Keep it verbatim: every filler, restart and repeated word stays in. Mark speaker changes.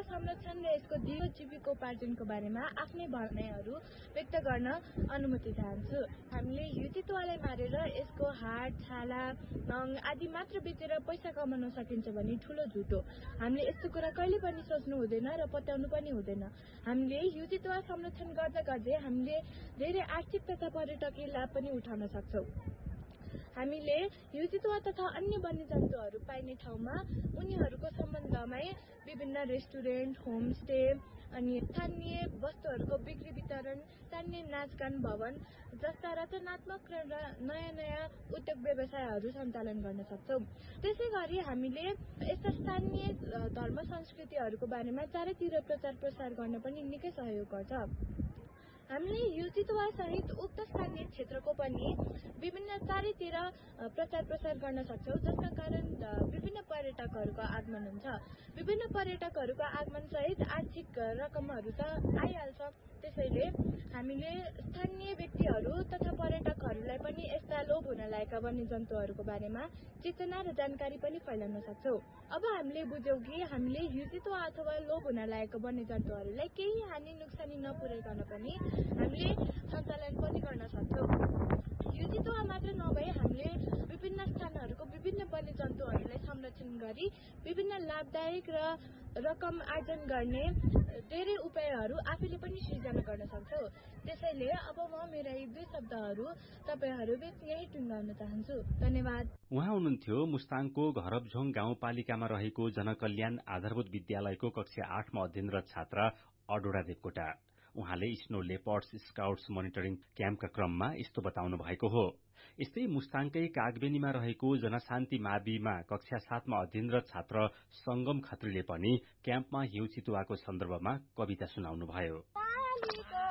Speaker 1: संरक्षण र यसको दिगो जीविकोपार्जनको बारेमा आफ्नै भनाइहरू व्यक्त गर्न अनुमति चाहन्छु। हामीले हिउँ चितुवालाई मारेर यसको हाड, छाला, नङ आदि मात्र बेचेर पैसा कमाउन सकिन्छ भने ठूलो झुटो। हामीले यस्तो कुरा कहिले पनि सोच्नु हुँदैन र पत्याउनु पनि हुँदैन। हामीले हिउँ चितुवा संरक्षण गर्दा गर्दै हामीले धेरै आर्थिक तथा पर्यटकीय लाभ पनि उठाउन सक्छौं। हामीले हिउँ चितुवा तथा अन्य वन्यजन्तुहरू पाइने ठाउँमा उनीहरूको सम्बन्धमै विभिन्न रेस्टुरेन्ट, होमस्टे अनि स्थानीय वस्तुहरूको बिक्री वितरण, स्थानीय नाचगान भवन जस्ता रचनात्मक र नयाँ नयाँ उद्योग व्यवसायहरू सञ्चालन गर्न सक्छौं। त्यसै गरी हामीले यस्ता स्थानीय धर्म संस्कृतिहरूको बारेमा चारैतिर प्रचार प्रसार गर्न पनि निकै सहयोग गर्छ। हामीले हिउँ चितुवा सहित उक्त स्थानीय क्षेत्रको पनि विभिन्न चारैतिर प्रचार प्रसार गर्न सक्छौं, जसका कारण विभिन्न पर्यटकहरूको आगमन हुन्छ। विभिन्न पर्यटकहरूको आगमन सहित आर्थिक रकमहरू त आइहाल्छ। त्यसैले हामीले स्थानीय व्यक्तिहरू तथा पर्यटकहरूलाई पनि यस्ता लोभ हुन लागेका वन्यजन्तुहरूको बारेमा चेतना र जानकारी पनि फैलाउन सक्छौं। अब हामीले बुझ्यौं कि हामीले हिउँ चितुवा अथवा लोभ हुन लागेका वन्यजन्तुहरूलाई केही हानि नोक्सानी नपुर्याइकन पनि हामीले सञ्चालन पनि गर्न सक्छौं। हिउँ चितुवा मात्र नभई हामीले विभिन्न स्थानहरूको विभिन्न वन्यजन्तुहरूलाई संरक्षण गरी विभिन्न लाभदायक र रकम आर्जन गर्ने धेरै उपायहरू आफैले पनि सृजना गर्न सक्छौं। त्यसैले अब म मेरा यी दुई शब्दहरू तपाईहरू बीच यही टुङ्गाउन चाहन्छु। धन्यवाद।
Speaker 2: उहाँ हुनुहुन्थ्यो मुस्ताङको घरबझोङ गाउँपालिकामा रहेको जनकल्याण आधारभूत विद्यालयको कक्षा आठमा अध्ययनरत छात्र अडोडा देवकोटा। उहाँले स्नो लेपर्ड्स स्काउट्स मोनिटरिङ क्याम्पका क्रममा यस्तो बताउनु भएको हो। यस्तै मुस्ताङकै कागबेनीमा रहेको जनशान्ति माविमा कक्षा सातमा अध्ययनरत छात्र संगम खत्रीले पनि क्याम्पमा हिउँ चितुवाको सन्दर्भमा कविता सुनाउनु भयो।